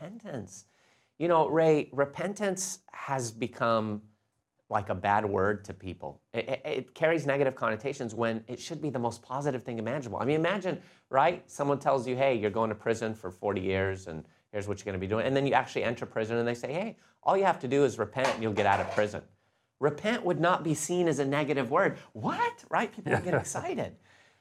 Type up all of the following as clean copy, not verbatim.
repentance. You know, Ray, repentance has become like a bad word to people. It carries negative connotations when it should be the most positive thing imaginable. I mean, imagine, right? Someone tells you, hey, you're going to prison for 40 years and here's what you're going to be doing. And then you actually enter prison and they say, hey, all you have to do is repent and you'll get out of prison. Repent would not be seen as a negative word. What? Right? People would get excited.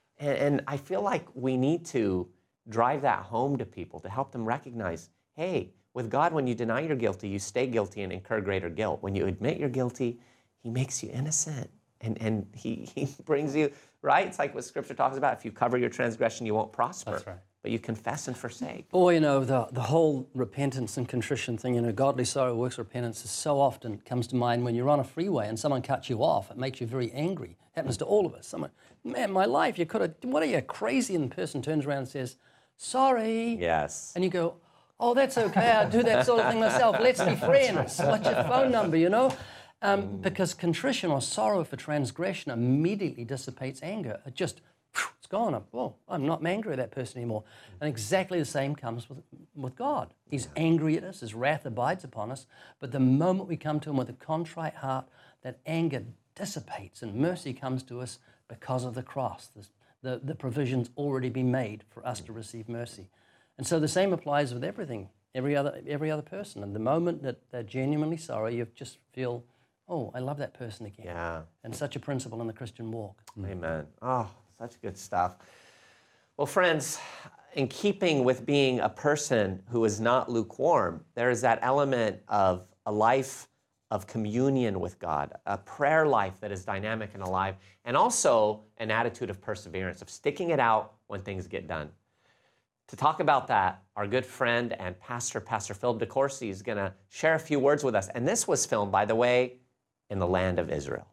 And I feel like we need to drive that home to people to help them recognize, hey, with God, when you deny you're guilty, you stay guilty and incur greater guilt. When you admit you're guilty, he makes you innocent. And he brings you, right? It's like what Scripture talks about. If you cover your transgression, you won't prosper. That's right. But you confess and forsake. Boy, you know, the whole repentance and contrition thing, you know, godly sorrow works repentance is so often comes to mind when you're on a freeway and someone cuts you off. It makes you very angry. It happens to all of us. Someone, man, my life, you could have, what are you, crazy? And the person turns around and says, sorry. Yes. And you go, oh, that's okay. I do that sort of thing myself. Let's be friends. What's your phone number, you know? Because contrition or sorrow for transgression immediately dissipates anger. It just, it's gone. I'm not angry at that person anymore. And exactly the same comes with God. He's angry at us. His wrath abides upon us. But the moment we come to him with a contrite heart, that anger dissipates and mercy comes to us because of the cross. The provision's already been made for us to receive mercy. And so the same applies with everything, every other person. And the moment that they're genuinely sorry, you just feel, oh, I love that person again. Yeah. And such a principle in the Christian walk. Amen. Oh, such good stuff. Well, friends, in keeping with being a person who is not lukewarm, there is that element of a life of communion with God, a prayer life that is dynamic and alive, and also an attitude of perseverance, of sticking it out when things get done. To talk about that, our good friend and Pastor Philip DeCourcy is going to share a few words with us. And this was filmed, by the way, in the land of Israel.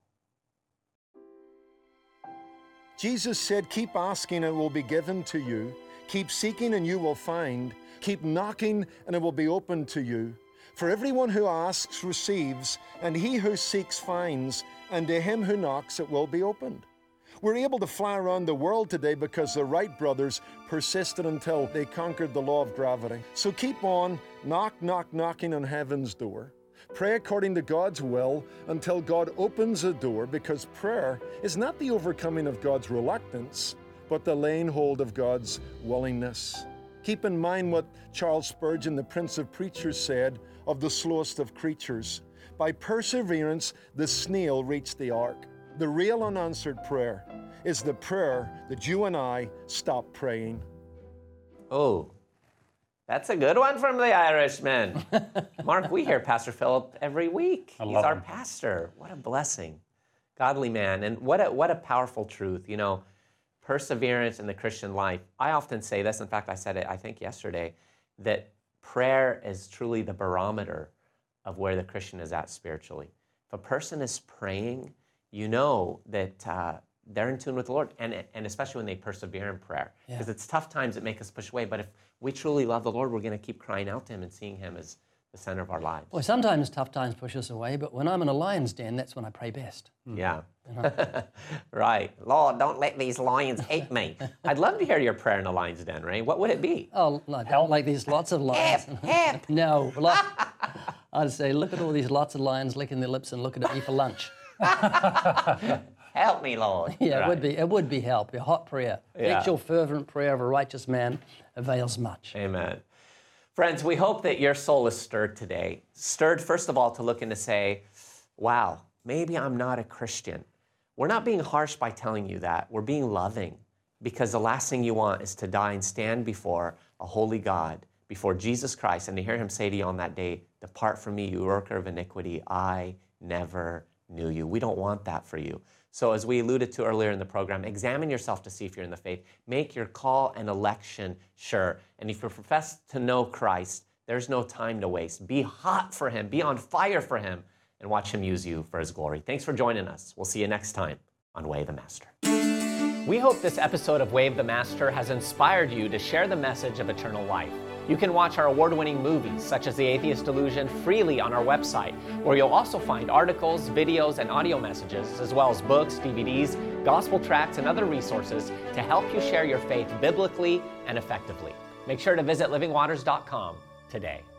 Jesus said, keep asking and it will be given to you. Keep seeking and you will find. Keep knocking and it will be opened to you. For everyone who asks receives, and he who seeks finds, and to him who knocks it will be opened. We're able to fly around the world today because the Wright brothers persisted until they conquered the law of gravity. So keep on, knocking on heaven's door. Pray according to God's will until God opens a door, because prayer is not the overcoming of God's reluctance, but the laying hold of God's willingness. Keep in mind what Charles Spurgeon, the Prince of Preachers, said of the slowest of creatures. By perseverance, the snail reached the ark. The real unanswered prayer is the prayer that you and I stop praying. Oh, that's a good one from the Irishman. Mark, we hear Pastor Philip every week. He's our pastor. What a blessing. Godly man. And what a powerful truth. You know, perseverance in the Christian life. I often say this. In fact, I said it, I think, yesterday, that prayer is truly the barometer of where the Christian is at spiritually. If a person is praying, you know that they're in tune with the Lord, and especially when they persevere in prayer. Because it's tough times that make us push away, but if we truly love the Lord, we're going to keep crying out to him and seeing him as the center of our lives. Well, sometimes tough times push us away, but when I'm in a lion's den, that's when I pray best. Yeah. Right. Lord, don't let these lions eat me. I'd love to hear your prayer in a lion's den, Ray. What would it be? Oh, like these lots of lions. Help. No. I'd say, look at all these lots of lions licking their lips and looking at me for lunch. Help me, Lord. Yeah, right. it would be help, a hot prayer. Yeah. Effectual, fervent prayer of a righteous man avails much. Amen. Friends, we hope that your soul is stirred today. Stirred, first of all, to look and to say, wow, maybe I'm not a Christian. We're not being harsh by telling you that. We're being loving, because the last thing you want is to die and stand before a holy God, before Jesus Christ, and to hear him say to you on that day, depart from me, you worker of iniquity, I never knew you. We don't want that for you. So as we alluded to earlier in the program, examine yourself to see if you're in the faith. Make your call and election sure. And if you profess to know Christ, there's no time to waste. Be hot for him. Be on fire for him, and watch him use you for his glory. Thanks for joining us. We'll see you next time on Way of the Master. We hope this episode of Way of the Master has inspired you to share the message of eternal life. You can watch our award-winning movies, such as The Atheist Delusion, freely on our website, where you'll also find articles, videos, and audio messages, as well as books, DVDs, gospel tracts, and other resources to help you share your faith biblically and effectively. Make sure to visit livingwaters.com today.